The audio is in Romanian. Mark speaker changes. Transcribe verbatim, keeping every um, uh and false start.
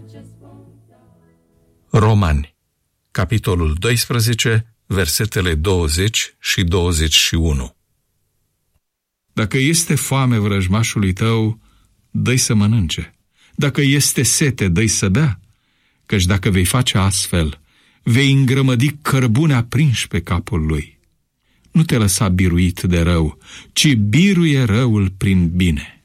Speaker 1: Romani, capitolul doisprezece, versetele douăzeci și douăzeci și unu.
Speaker 2: Dacă este foame vrăjmașului tău, dă-i să mănânce. Dacă este sete, dă-i să bea. Căci dacă vei face astfel, vei îngrămădi cărbune aprinși pe capul lui. Nu te lăsa biruit de rău, ci biruie răul prin bine.